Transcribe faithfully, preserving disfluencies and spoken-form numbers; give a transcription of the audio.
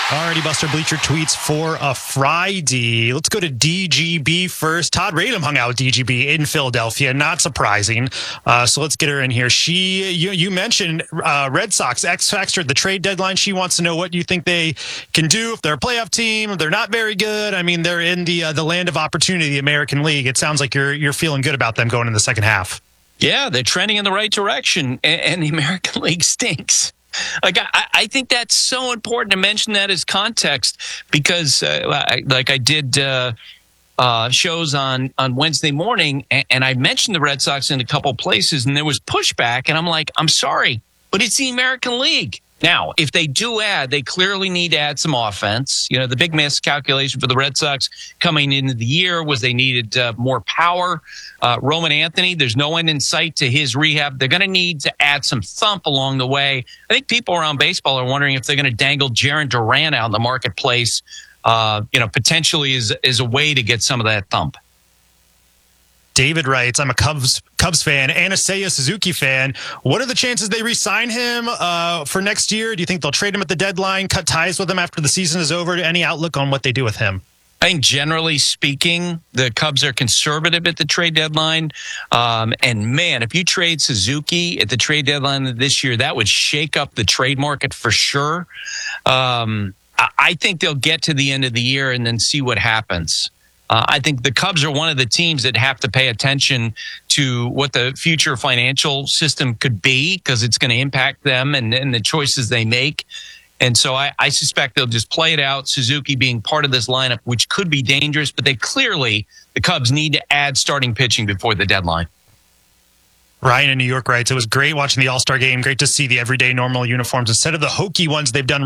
Alrighty, Buster Bleacher tweets for a Friday. Let's go to D G B first. Todd Radom hung out with D G B in Philadelphia. Not surprising. Uh, so let's get her in here. She, you, you mentioned uh, Red Sox X Factor at the trade deadline. She wants to know what you think they can do if they're a playoff team. If they're not very good. I mean, they're in the uh, the land of opportunity, the American League. It sounds like you're you're feeling good about them going in the second half. Yeah, they're trending in the right direction, and, and the American League stinks. Like I, I think that's so important to mention that as context because, uh, I, like I did uh, uh, shows on on Wednesday morning, and, and I mentioned the Red Sox in a couple places, and there was pushback, and I'm like, I'm sorry, but it's the American League. Now, if they do add, they clearly need to add some offense. You know, the big miscalculation for the Red Sox coming into the year was they needed uh, more power. Uh, Roman Anthony, there's no end in sight to his rehab. They're going to need to add some thump along the way. I think people around baseball are wondering if they're going to dangle Jarren Duran out in the marketplace, uh, you know, potentially as, as a way to get some of that thump. David writes, I'm a Cubs Cubs fan and a Seiya Suzuki fan. What are the chances they re-sign him uh, for next year? Do you think they'll trade him at the deadline, cut ties with him after the season is over? Any outlook on what they do with him? I think generally speaking, the Cubs are conservative at the trade deadline. Um, and, man, if you trade Suzuki at the trade deadline this year, that would shake up the trade market for sure. Um, I, I think they'll get to the end of the year and then see what happens. Uh, I think the Cubs are one of the teams that have to pay attention to what the future financial system could be because it's going to impact them and, and the choices they make. And so I, I suspect they'll just play it out, Suzuki being part of this lineup, which could be dangerous, but they clearly, the Cubs need to add starting pitching before the deadline. Ryan in New York writes, it was great watching the All-Star game. Great to see the everyday normal uniforms instead of the hokey ones they've done